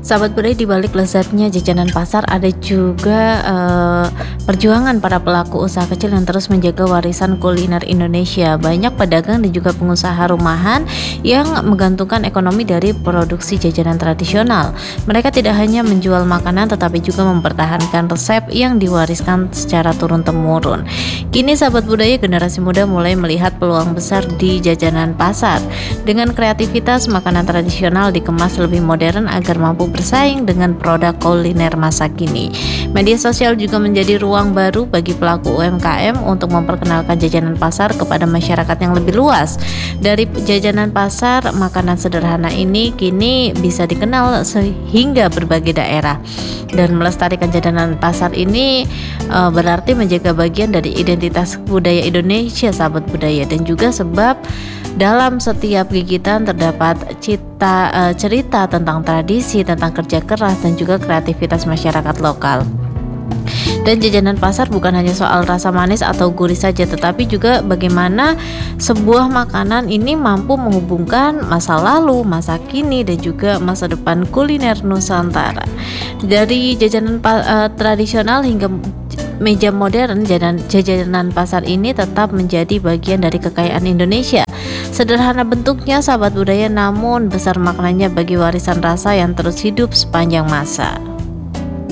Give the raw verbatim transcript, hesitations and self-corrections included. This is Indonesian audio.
Sahabat budaya, di balik lezatnya jajanan pasar ada juga eh, perjuangan para pelaku usaha kecil yang terus menjaga warisan kuliner Indonesia. Banyak pedagang dan juga pengusaha rumahan yang menggantungkan ekonomi dari produksi jajanan tradisional. Mereka tidak hanya menjual makanan tetapi juga mempertahankan resep yang diwariskan secara turun-temurun. Kini sahabat budaya, generasi muda mulai melihat peluang besar di jajanan pasar. Dengan kreativitas, makanan tradisional dikemas lebih modern agar mampu bersaing dengan produk kuliner masa kini. Media sosial juga menjadi ruang baru bagi pelaku U M K M untuk memperkenalkan jajanan pasar kepada masyarakat yang lebih luas. Dari jajanan pasar, makanan sederhana ini kini bisa dikenal sehingga berbagai daerah. Dan melestarikan jajanan pasar ini e, berarti menjaga bagian dari identitas budaya Indonesia, sahabat budaya, dan juga sebab dalam setiap gigitan terdapat cita, uh, cerita tentang tradisi, tentang kerja keras, dan juga kreativitas masyarakat lokal. Dan jajanan pasar bukan hanya soal rasa manis atau gurih saja, tetapi juga bagaimana sebuah makanan ini mampu menghubungkan masa lalu, masa kini, dan juga masa depan kuliner Nusantara. Dari jajanan uh, tradisional hingga meja modern, jajanan, jajanan pasar ini tetap menjadi bagian dari kekayaan Indonesia. Sederhana bentuknya, sahabat budaya, namun besar maknanya bagi warisan rasa yang terus hidup sepanjang masa.